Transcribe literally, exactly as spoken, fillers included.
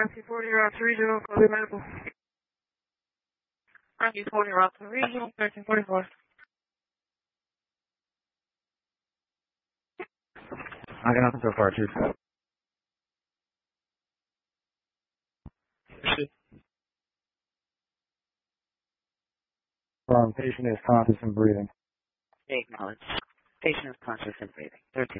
I C forty, Route to Regional, Columbia Medical. I C forty, Route to Regional, thirteen forty-four. I got nothing so far, Chief. Um, patient is conscious and breathing. They acknowledge. Patient is conscious and breathing. thirteen